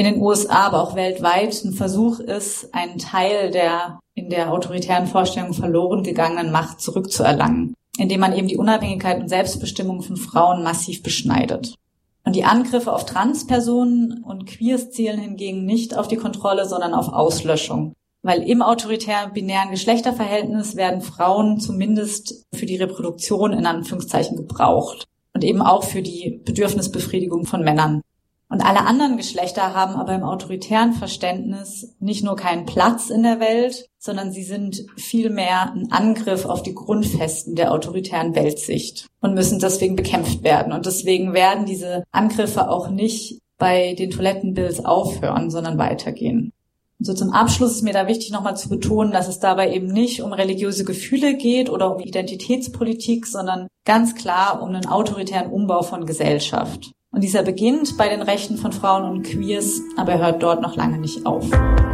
in den USA, aber auch weltweit ein Versuch ist, einen Teil der in der autoritären Vorstellung verloren gegangenen Macht zurückzuerlangen, indem man eben die Unabhängigkeit und Selbstbestimmung von Frauen massiv beschneidet. Und die Angriffe auf Transpersonen und Queers zielen hingegen nicht auf die Kontrolle, sondern auf Auslöschung. Weil im autoritären binären Geschlechterverhältnis werden Frauen zumindest für die Reproduktion in Anführungszeichen gebraucht und eben auch für die Bedürfnisbefriedigung von Männern. Und alle anderen Geschlechter haben aber im autoritären Verständnis nicht nur keinen Platz in der Welt, sondern sie sind vielmehr ein Angriff auf die Grundfesten der autoritären Weltsicht und müssen deswegen bekämpft werden. Und deswegen werden diese Angriffe auch nicht bei den Toilettenbills aufhören, sondern weitergehen. Und so zum Abschluss ist mir da wichtig, nochmal zu betonen, dass es dabei eben nicht um religiöse Gefühle geht oder um Identitätspolitik, sondern ganz klar um einen autoritären Umbau von Gesellschaft. Und dieser beginnt bei den Rechten von Frauen und Queers, aber hört dort noch lange nicht auf.